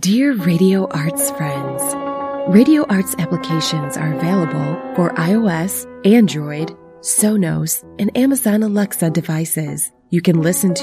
Dear Radio Arts friends, Radio Arts applications are available for iOS, Android, Sonos, and Amazon Alexa devices. You can listen to